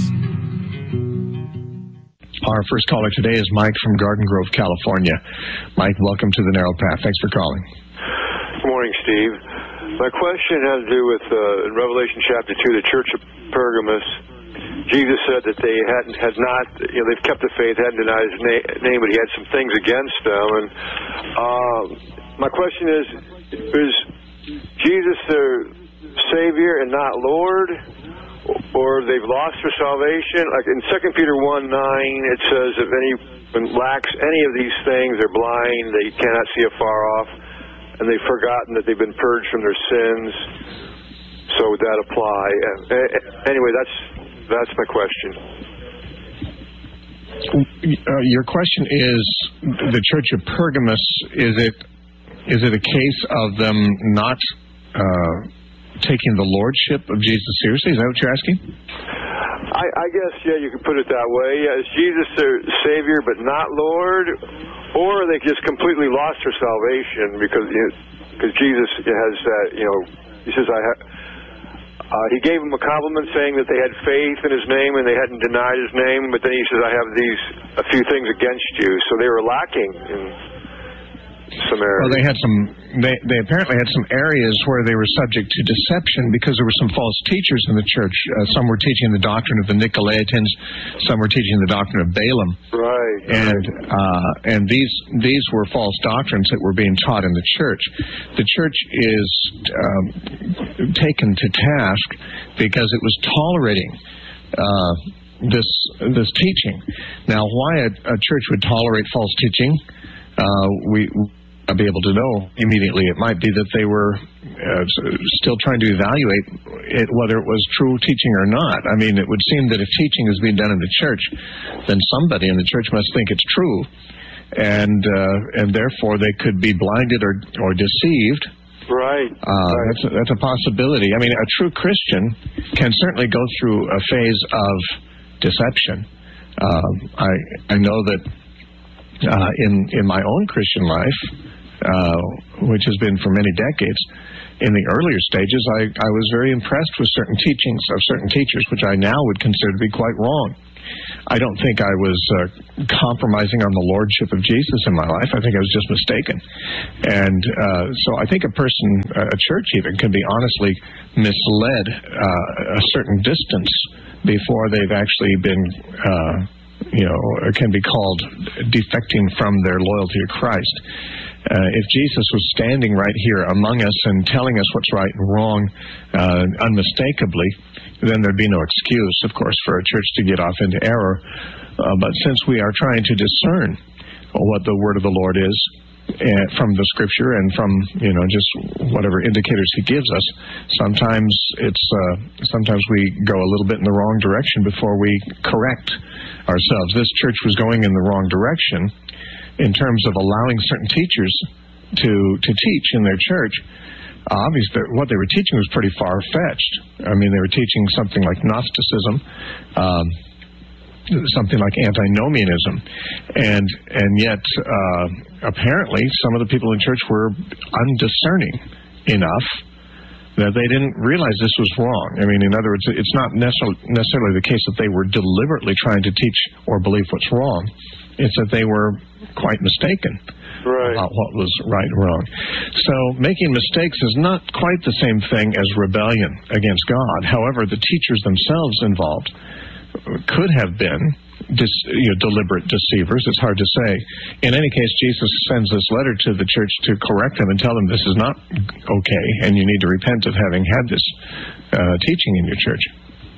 Our first caller today is Mike from Garden Grove, California. Mike, welcome to The Narrow Path. Thanks for calling. Good morning, Steve. My question has to do with, uh, in Revelation chapter two, the church of Pergamos. Jesus said that they hadn't, had not, you know, they've kept the faith, hadn't denied his na- name, but he had some things against them. And uh, my question is, is Jesus their Savior and not Lord? Or they've lost their salvation? Like in Second Peter one nine, it says, if anyone lacks any of these things, they're blind, they cannot see afar off, and they've forgotten that they've been purged from their sins. So would that apply? Anyway, that's that's my question. Uh, your question is, the Church of Pergamos, is it is it a case of them not uh, taking the lordship of Jesus seriously? Is that what you're asking? I, I guess, yeah, you could put it that way. Yeah, is Jesus their Savior but not Lord? Or they just completely lost their salvation because you know, because Jesus has that, you know, he says, I ha- uh, he gave them a compliment saying that they had faith in his name and they hadn't denied his name, but then he says, I have these, a few things against you. So they were lacking in some areas. Well, they had some. They they apparently had some areas where they were subject to deception because there were some false teachers in the church. Uh, some were teaching the doctrine of the Nicolaitans. Some were teaching the doctrine of Balaam. Right. And uh, and these these were false doctrines that were being taught in the church. The church is um, taken to task because it was tolerating uh, this this teaching. Now, why a, a church would tolerate false teaching? Uh, we be able to know immediately. It might be that they were uh, still trying to evaluate it, whether it was true teaching or not. I mean, it would seem that if teaching is being done in the church, then somebody in the church must think it's true, and uh, and therefore they could be blinded or or deceived. Right. Uh, right. That's a, that's a possibility. I mean, a true Christian can certainly go through a phase of deception. Uh, I I know that uh, in in my own Christian life, uh, which has been for many decades, in the earlier stages, I, I was very impressed with certain teachings of certain teachers, which I now would consider to be quite wrong. I don't think I was uh, compromising on the lordship of Jesus in my life. I think I was just mistaken. And uh, so I think a person, a church even, can be honestly misled uh, a certain distance before they've actually been, uh, you know, can be called defecting from their loyalty to Christ. Uh, if Jesus was standing right here among us and telling us what's right and wrong uh, unmistakably, then there'd be no excuse, of course, for a church to get off into error. Uh, but since we are trying to discern what the word of the Lord is uh, from the Scripture and from, you know, just whatever indicators He gives us, sometimes it's uh, sometimes we go a little bit in the wrong direction before we correct ourselves. This church was going in the wrong direction in terms of allowing certain teachers to to teach in their church. Obviously, what they were teaching was pretty far-fetched. I mean, they were teaching something like Gnosticism, um, something like antinomianism, and and yet uh, apparently some of the people in church were undiscerning enough that they didn't realize this was wrong. I mean, in other words, it's not necessarily, necessarily the case that they were deliberately trying to teach or believe what's wrong. It's that they were quite mistaken right. about what was right and wrong. So making mistakes is not quite the same thing as rebellion against God. However, the teachers themselves involved could have been dis, you know, deliberate deceivers. It's hard to say. In any case, Jesus sends this letter to the church to correct them and tell them this is not okay, and you need to repent of having had this uh, teaching in your church.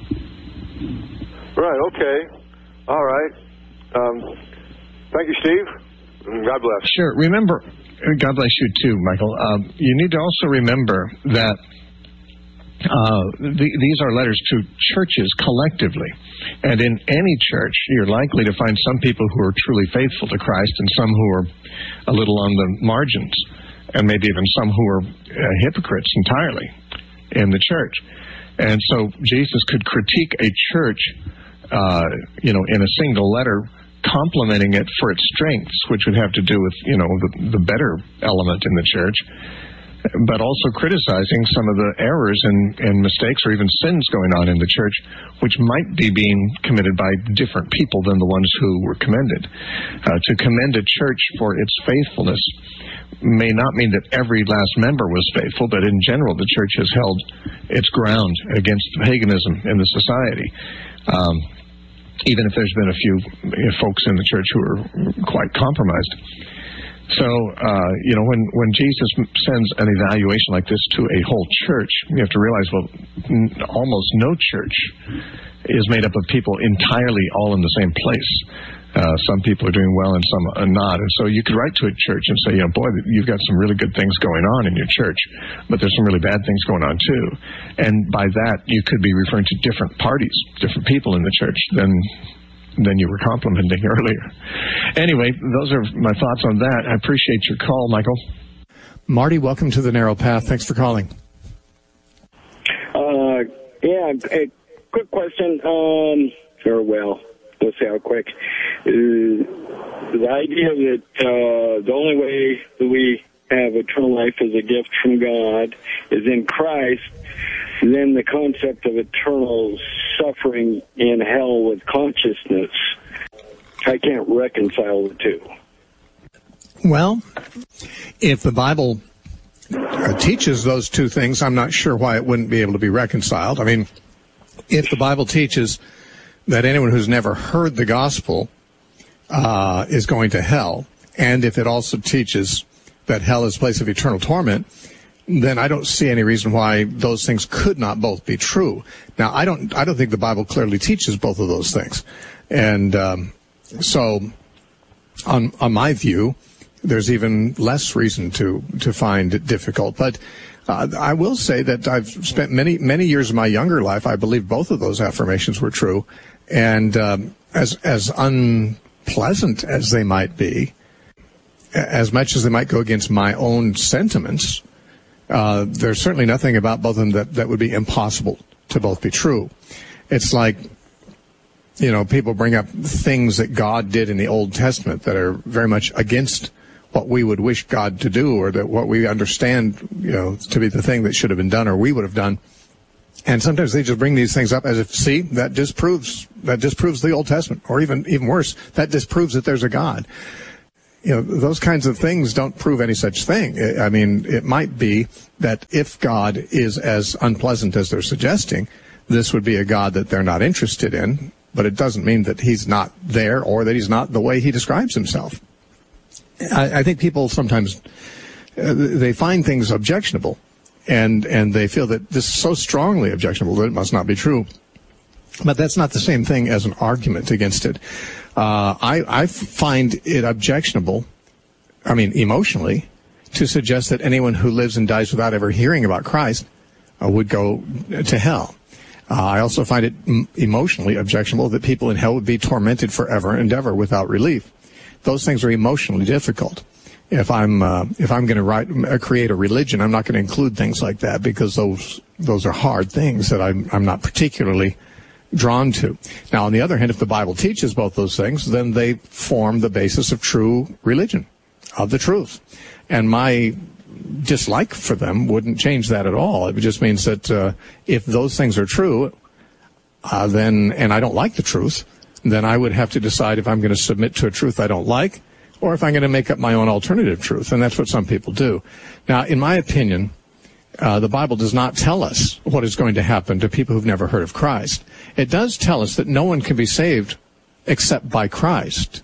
Right, okay. All right. Um, thank you, Steve. God bless. Sure. Remember, God bless you too, Michael. Um, you need to also remember that uh, the, these are letters to churches collectively. And in any church, you're likely to find some people who are truly faithful to Christ and some who are a little on the margins, and maybe even some who are uh, hypocrites entirely in the church. And so Jesus could critique a church, uh, you know, in a single letter, complimenting it for its strengths, which would have to do with, you know, the, the better element in the church, but also criticizing some of the errors and, and mistakes or even sins going on in the church, which might be being committed by different people than the ones who were commended. Uh, to commend a church for its faithfulness may not mean that every last member was faithful, but in general the church has held its ground against paganism in the society. Um, even if there's been a few you know, folks in the church who are quite compromised. So, uh, you know, when, when Jesus sends an evaluation like this to a whole church, you have to realize, well, n- almost no church is made up of people entirely all in the same place. Uh, some people are doing well and some are not. And so you could write to a church and say, you know, boy, you've got some really good things going on in your church, but there's some really bad things going on too. And by that, you could be referring to different parties, different people in the church than than you were complimenting earlier. Anyway, those are my thoughts on that. I appreciate your call, Michael. Marty, welcome to The Narrow Path. Thanks for calling. Uh, yeah, a quick question. Um, or well, let's see how quick. Uh, the idea that uh, the only way that we have eternal life as a gift from God is in Christ, then the concept of eternal suffering in hell with consciousness, I can't reconcile the two. Well, if the Bible uh, teaches those two things, I'm not sure why it wouldn't be able to be reconciled. I mean, if the Bible teaches that anyone who's never heard the gospel uh, is going to hell, and if it also teaches that hell is a place of eternal torment, then I don't see any reason why those things could not both be true. Now, I don't, I don't think the Bible clearly teaches both of those things, and um, so, on on my view, there's even less reason to, to find it difficult. But uh, I will say that I've spent many, many years of my younger life, I believe both of those affirmations were true. And um, as as unpleasant as they might be, as much as they might go against my own sentiments, uh, there's certainly nothing about both of them that, that would be impossible to both be true. It's like, you know, people bring up things that God did in the Old Testament that are very much against what we would wish God to do, or that what we understand, you know, to be the thing that should have been done or we would have done. And sometimes they just bring these things up as if, see, that disproves, that disproves the Old Testament, or even, even worse, that disproves that there's a God. You know, those kinds of things don't prove any such thing. I mean, it might be that if God is as unpleasant as they're suggesting, this would be a God that they're not interested in, but it doesn't mean that he's not there or that he's not the way he describes himself. I, I think people sometimes, uh, they find things objectionable, and, and they feel that this is so strongly objectionable that it must not be true. But that's not the same thing as an argument against it. Uh, I, I find it objectionable, I mean, emotionally, to suggest that anyone who lives and dies without ever hearing about Christ uh, would go to hell. Uh, I also find it m- emotionally objectionable that people in hell would be tormented forever and ever without relief. Those things are emotionally difficult. If I'm uh, if I'm going to write uh, create a religion, I'm not going to include things like that, because those those are hard things that I'm I'm not particularly drawn to. Now, on the other hand, if the Bible teaches both those things, then they form the basis of true religion, of the truth. And my dislike for them wouldn't change that at all. It just means that uh, if those things are true, uh, then, and I don't like the truth, then I would have to decide if I'm going to submit to a truth I don't like, or if I'm going to make up my own alternative truth. And that's what some people do. Now, in my opinion, Uh, the Bible does not tell us what is going to happen to people who've never heard of Christ. It does tell us that no one can be saved except by Christ.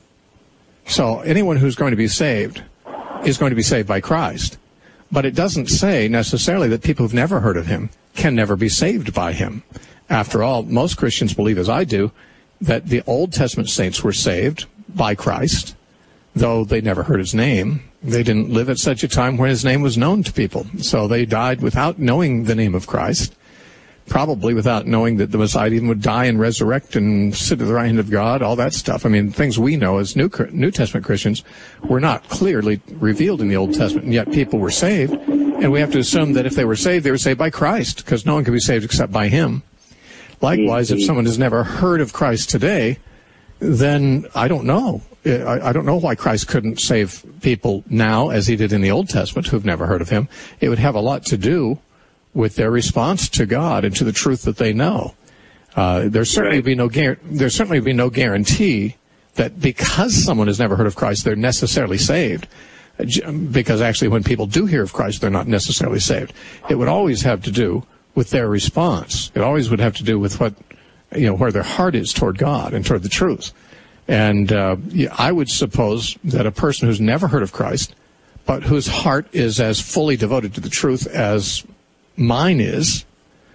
So anyone who's going to be saved is going to be saved by Christ. But it doesn't say necessarily that people who've never heard of him can never be saved by him. After all, most Christians believe, as I do, that the Old Testament saints were saved by Christ, though they never heard his name. They didn't live at such a time where his name was known to people. So they died without knowing the name of Christ, probably without knowing that the Messiah even would die and resurrect and sit at the right hand of God, all that stuff. I mean, things we know as New, New Testament Christians were not clearly revealed in the Old Testament, and yet people were saved. And we have to assume that if they were saved, they were saved by Christ, because no one can be saved except by him. Likewise, if someone has never heard of Christ today, then I don't know. I, I don't know why Christ couldn't save people now as he did in the Old Testament who've never heard of him. It would have a lot to do with their response to God and to the truth that they know. Uh, there certainly be no there certainly be no guarantee that because someone has never heard of Christ, they're necessarily saved. Because actually, when people do hear of Christ, they're not necessarily saved. It would always have to do with their response. It always would have to do with what, you know, where their heart is toward God and toward the truth. And uh, I would suppose that a person who's never heard of Christ, but whose heart is as fully devoted to the truth as mine is,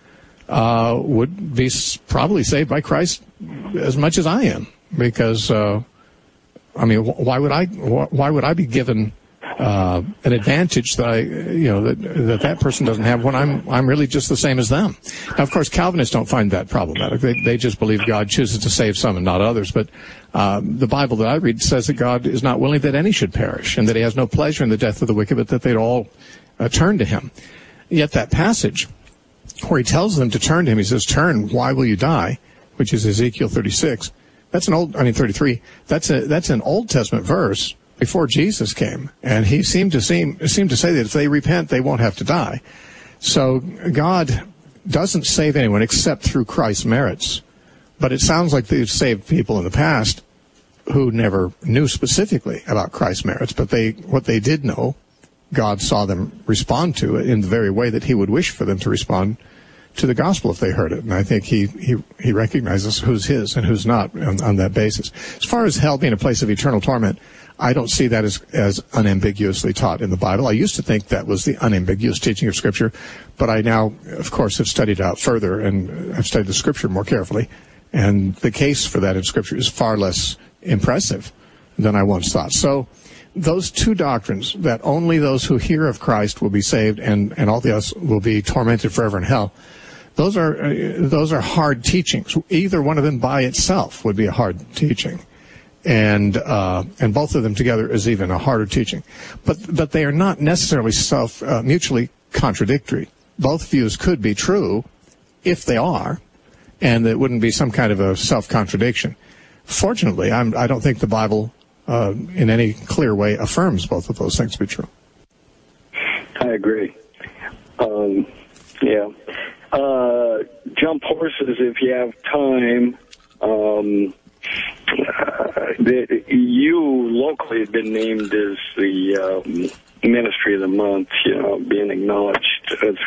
uh, would be probably saved by Christ as much as I am. Because, uh, I mean, why would I? Why would I be given uh, an advantage that I, you know, that, that that person doesn't have when I'm I'm really just the same as them? Now, of course, Calvinists don't find that problematic. They they just believe God chooses to save some and not others. But uh, the Bible that I read says that God is not willing that any should perish, and that He has no pleasure in the death of the wicked, but that they'd all uh, turn to Him. Yet that passage where He tells them to turn to Him, He says, "Turn, why will you die?" Which is Ezekiel thirty-six. That's an old, I mean thirty-three. That's a that's an Old Testament verse before Jesus came, and he seemed to seem seemed to say that if they repent, they won't have to die. So God doesn't save anyone except through Christ's merits. But it sounds like they've saved people in the past who never knew specifically about Christ's merits, but they what they did know, God saw them respond to it in the very way that He would wish for them to respond to the gospel if they heard it. And I think he, he, he recognizes who's his and who's not on, on that basis. As far as hell being a place of eternal torment, I don't see that as, as unambiguously taught in the Bible. I used to think that was the unambiguous teaching of Scripture, but I now, of course, have studied out further and I've studied the Scripture more carefully. And the case for that in Scripture is far less impressive than I once thought. So those two doctrines, that only those who hear of Christ will be saved and, and all the others will be tormented forever in hell, those are uh, those are hard teachings. Either one of them by itself would be a hard teaching, and uh, and both of them together is even a harder teaching. But but they are not necessarily self uh, mutually contradictory. Both views could be true if they are, and it wouldn't be some kind of a self-contradiction. Fortunately, I'm, I don't think the Bible uh, in any clear way affirms both of those things to be true. I agree. Um, yeah. Uh, jump horses if you have time. Um, uh, the, you locally have been named as the um, Ministry of the Month, you know, being acknowledged. It's